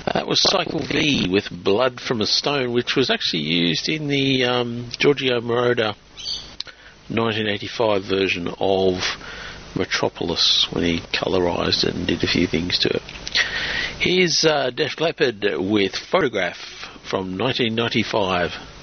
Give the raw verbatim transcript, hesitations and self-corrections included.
That was Cycle V with Blood from a Stone, which was actually used in the um, Giorgio Moroder nineteen eighty-five version of Metropolis when he colourised it and did a few things to it. Here's uh, Def Leppard with Photograph from nineteen ninety-five.